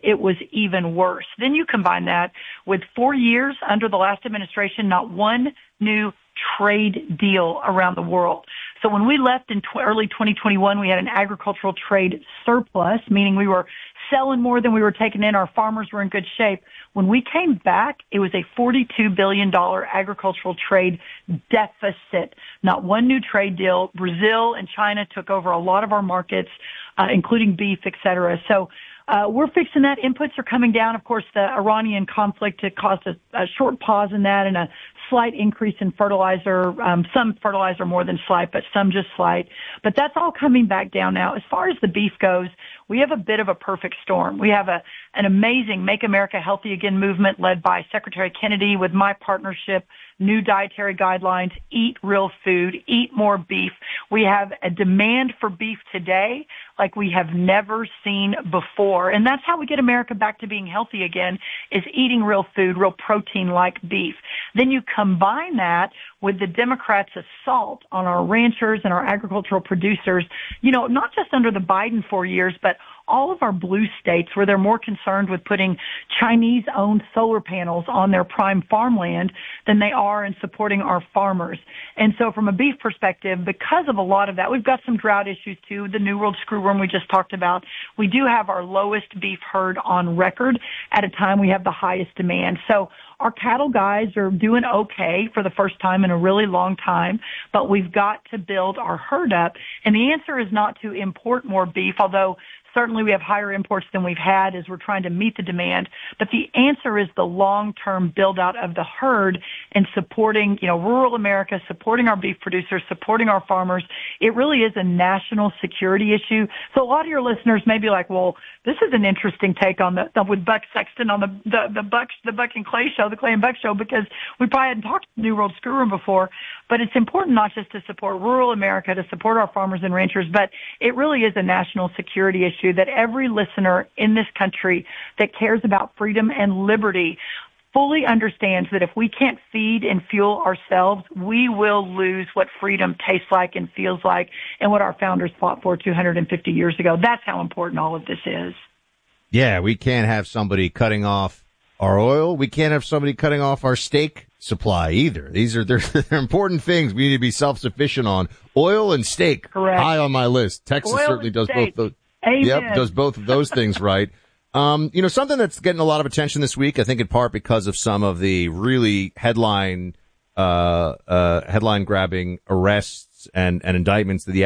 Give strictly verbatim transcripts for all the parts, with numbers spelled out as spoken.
it was even worse. Then you combine that with four years under the last administration, not one new trade deal around the world. So when we left in tw- early twenty twenty-one, we had an agricultural trade surplus, meaning we were selling more than we were taking in. Our farmers were in good shape. When we came back, it was a forty-two billion dollars agricultural trade deficit. Not one new trade deal. Brazil and China took over a lot of our markets, uh, including beef, et cetera. So Uh, we're fixing that. Inputs are coming down. Of course, the Iranian conflict had caused a, a short pause in that and a slight increase in fertilizer. Um, some fertilizer more than slight, but some just slight. But that's all coming back down now. As far as the beef goes, we have a bit of a perfect storm. We have a an amazing Make America Healthy Again movement led by Secretary Kennedy with my partnership, new dietary guidelines, eat real food, eat more beef. We have a demand for beef today like we have never seen before. And that's how we get America back to being healthy again, is eating real food, real protein like beef. Then you combine that with the Democrats' assault on our ranchers and our agricultural producers, you know, not just under the Biden four years, but all of our blue states where they're more concerned with putting Chinese-owned solar panels on their prime farmland than they are in supporting our farmers. And so from a beef perspective, because of a lot of that, we've got some drought issues too, the New World screwworm we just talked about. We do have our lowest beef herd on record at a time we have the highest demand. So our cattle guys are doing okay for the first time in a really long time, but we've got to build our herd up. And the answer is not to import more beef, although certainly we have higher imports than we've had as we're trying to meet the demand. But the answer is the long-term build-out of the herd and supporting, you know, rural America, supporting our beef producers, supporting our farmers. It really is a national security issue. So a lot of your listeners may be like, well, this is an interesting take on the, with Buck Sexton on the, the, the Buck, the Buck and Clay show, the Clay and Buck show, because we probably hadn't talked to the New World Screwroom before. But it's important not just to support rural America, to support our farmers and ranchers, but it really is a national security issue that every listener in this country that cares about freedom and liberty fully understands that if we can't feed and fuel ourselves, we will lose what freedom tastes like and feels like and what our founders fought for two hundred fifty years ago. That's how important all of this is. Yeah, we can't have somebody cutting off our oil. We can't have somebody cutting off our steak supply either. These are they're, they're important things we need to be self-sufficient on. Oil and steak, correct, high on my list. Texas oil certainly does steak. both those. Amen. Yep, does both of those things right. Um, you know, something that's getting a lot of attention this week, I think in part because of some of the really headline, uh, uh, headline grabbing arrests and, and indictments that the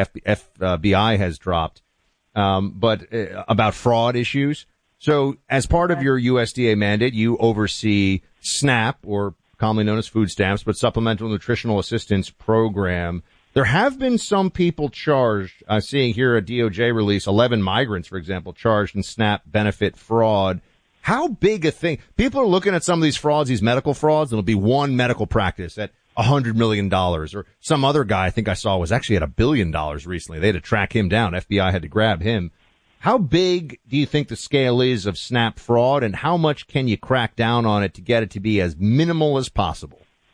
F B I has dropped, um, but uh, about fraud issues. So as part of your U S D A mandate, you oversee SNAP, or commonly known as food stamps, but Supplemental Nutritional Assistance Program. There have been some people charged, uh, seeing here a D O J release, eleven migrants, for example, charged in SNAP benefit fraud. How big a thing? People are looking at some of these frauds, these medical frauds, and it'll be one medical practice at one hundred million dollars, or some other guy I think I saw was actually at a billion dollars recently. They had to track him down. F B I had to grab him. How big do you think the scale is of SNAP fraud, and how much can you crack down on it to get it to be as minimal as possible?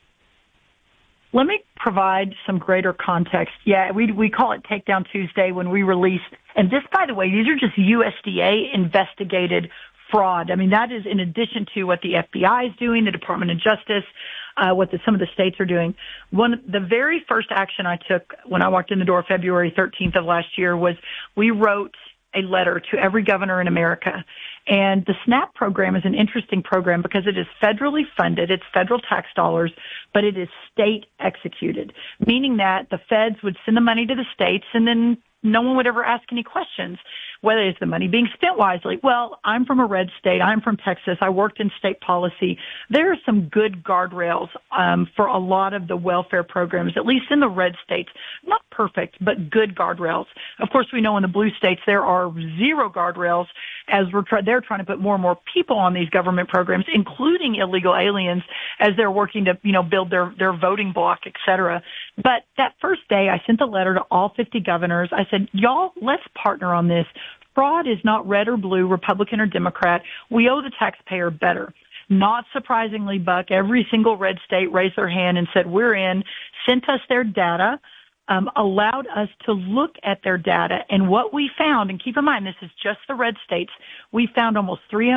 Let me provide some greater context. Yeah, we we call it Takedown Tuesday when we release, and this, by the way, these are just U S D A investigated fraud. I mean, that is in addition to what the F B I is doing, the Department of Justice, uh, what the, some of the states are doing. One, the very first action I took when I walked in the door February thirteenth of last year was we wrote a letter to every governor in America. And the SNAP program is an interesting program because it is federally funded. It's federal tax dollars, but it is state executed, meaning that the feds would send the money to the states and then no one would ever ask any questions. Whether it's the money being spent wisely. Well, I'm from a red state. I'm from Texas. I worked in state policy. There are some good guardrails um, for a lot of the welfare programs, at least in the red states. Not perfect, but good guardrails. Of course, we know in the blue states there are zero guardrails as we're try- they're trying to put more and more people on these government programs, including illegal aliens, as they're working to, you know, build their, their voting block, et cetera. But that first day, I sent a letter to all fifty governors. I said, y'all, let's partner on this. Fraud is not red or blue, Republican or Democrat. We owe the taxpayer better. Not surprisingly, Buck, every single red state raised their hand and said, we're in, sent us their data, um, allowed us to look at their data. And what we found, and keep in mind, this is just the red states, we found almost three hundred